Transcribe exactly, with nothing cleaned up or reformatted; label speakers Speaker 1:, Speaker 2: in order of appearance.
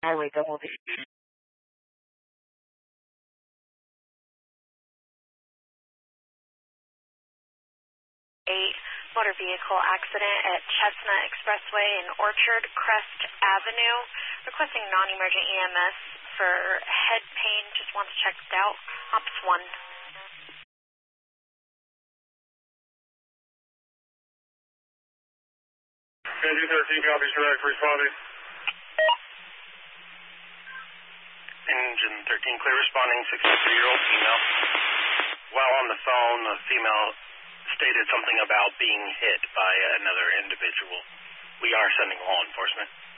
Speaker 1: Highway double D.
Speaker 2: Eight motor vehicle accident at Chestnut Expressway and Orchard Crest Avenue. Requesting non-emergent E M S for head pain. Just wants checked out. Ops one.
Speaker 3: Engine thirteen copies direct responding.
Speaker 4: Engine thirteen clear responding, sixty-three-year-old female. While on the phone, the female stated something about being hit by another individual. We are sending law enforcement.